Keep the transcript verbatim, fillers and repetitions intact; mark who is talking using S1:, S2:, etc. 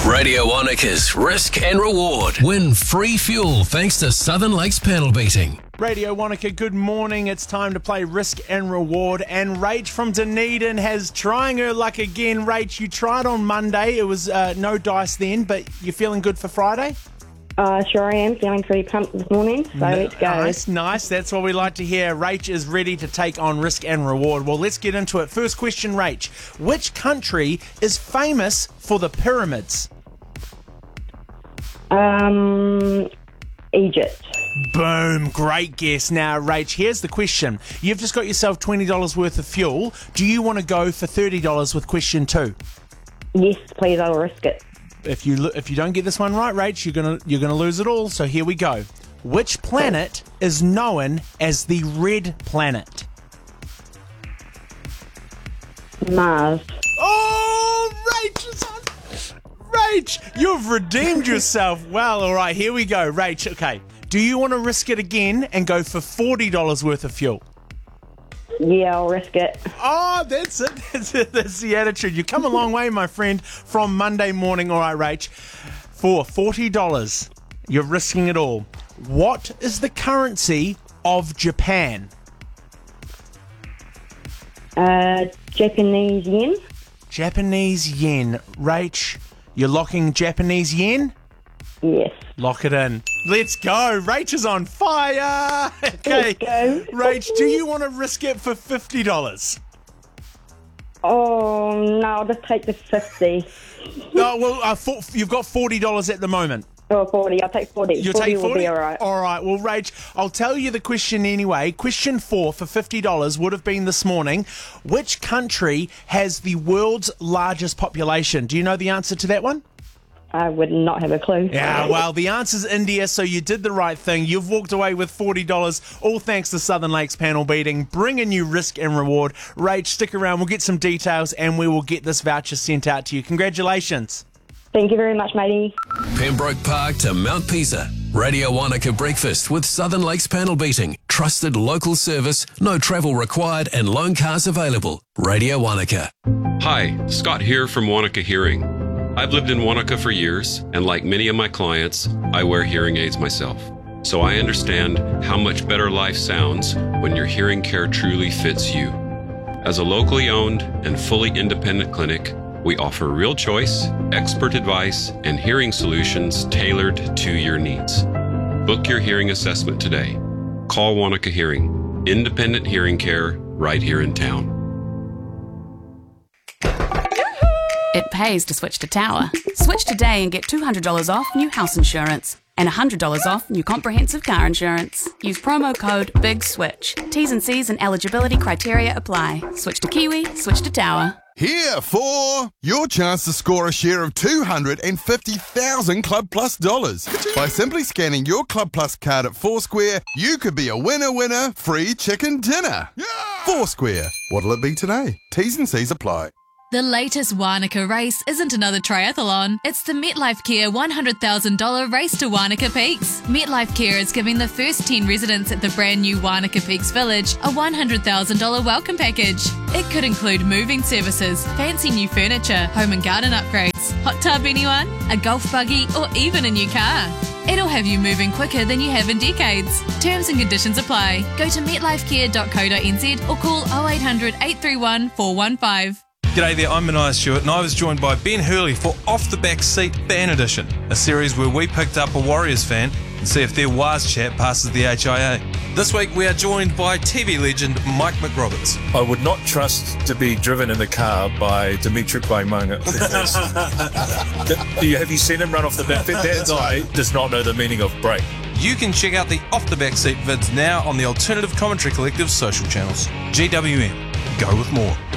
S1: Radio Wanaka's Risk and Reward. Win free fuel thanks to Southern Lakes Panel Beating.
S2: Radio Wanaka, good morning. It's time to play Risk and Reward. And Rach from Dunedin has trying her luck again. Rach, you tried on Monday. It was uh, no dice then, but you're feeling good for Friday?
S3: Uh, sure I am. Feeling pretty pumped this morning, so
S2: N-
S3: let's go.
S2: Nice, nice. That's what we like to hear. Rach is ready to take on Risk and Reward. Well, let's get into it. First question, Rach. Which country is famous for the pyramids?
S3: Um, Egypt.
S2: Boom, great guess. Now, Rach, here's the question. You've just got yourself twenty dollars worth of fuel. Do you want to go for thirty dollars with question two?
S3: Yes, please, I'll risk it.
S2: If you lo- if you don't get this one right, Rach, you're gonna you're gonna lose it all. So here we go. Which planet is known as the red planet?
S3: Mars.
S2: Oh, Rach is on. Rach, you've redeemed yourself. Well, all right, here we go. Rach, okay. Do you want to risk it again and go for forty dollars worth of fuel?
S3: Yeah, I'll risk it.
S2: Oh, that's it. That's it. That's the attitude. You come a long way, my friend, from Monday morning. All right, Rach. For forty dollars, you're risking it all. What is the currency of Japan?
S3: Uh, Japanese yen.
S2: Japanese yen. Rach, you're locking Japanese yen?
S3: Yes.
S2: Lock it in. Let's go. Rach is on fire. Okay.
S3: Let's go.
S2: Rach, do you want to risk it for fifty dollars?
S3: Oh, no, I'll just take the fifty.
S2: No, well, uh, for, you've got forty dollars at the moment.
S3: Oh, forty. I'll take forty.
S2: You'll
S3: forty
S2: take forty?
S3: will be all right.
S2: All right. Well, Rach, I'll tell you the question anyway. Question four for fifty dollars would have been this morning. Which country has the world's largest population? Do you know the answer to that one?
S3: I would not have a clue.
S2: Yeah, well, the answer's India, so you did the right thing. You've walked away with forty dollars, all thanks to Southern Lakes Panel Beating. Bringing you Risk and Reward. Rach, stick around. We'll get some details, and we will get this voucher sent out to you. Congratulations.
S3: Thank you very much, matey.
S1: Pembroke Park to Mount Pisa. Radio Wanaka Breakfast with Southern Lakes Panel Beating. Trusted local service, no travel required, and loan cars available. Radio Wanaka.
S4: Hi, Scott here from Wanaka Hearing. I've lived in Wanaka for years, and like many of my clients, I wear hearing aids myself. So I understand how much better life sounds when your hearing care truly fits you. As a locally owned and fully independent clinic, we offer real choice, expert advice, and hearing solutions tailored to your needs. Book your hearing assessment today. Call Wanaka Hearing, independent hearing care right here in town.
S5: It pays to switch to Tower. Switch today and get two hundred dollars off new house insurance and one hundred dollars off new comprehensive car insurance. Use promo code BIGSWITCH. T's and C's and eligibility criteria apply. Switch to Kiwi, switch to Tower.
S6: Here for your chance to score a share of two hundred fifty thousand Club Plus dollars. By simply scanning your Club Plus card at Foursquare, you could be a winner winner free chicken dinner. Yeah! Foursquare. What'll it be today? T's and C's apply.
S7: The latest Wanaka race isn't another triathlon. It's the MetLife Care one hundred thousand dollars Race to Wanaka Peaks. MetLife Care is giving the first ten residents at the brand new Wanaka Peaks Village a one hundred thousand dollars welcome package. It could include moving services, fancy new furniture, home and garden upgrades, hot tub anyone, a golf buggy, or even a new car. It'll have you moving quicker than you have in decades. Terms and conditions apply. Go to metlifecare dot co dot n z or call oh eight hundred, eight three one, four one five.
S8: G'day there, I'm Mania Stewart and I was joined by Ben Hurley for Off the Back Seat Fan Edition, a series where we picked up a Warriors fan and see if their Waz chat passes the H I A. This week we are joined by T V legend Mike McRoberts.
S9: I would not trust to be driven in the car by Dimitri Baimanga. Have you seen him run off the back? That guy does not know the meaning of break.
S8: You can check out the Off the Back Seat vids now on the Alternative Commentary Collective's social channels. G W M, go with more.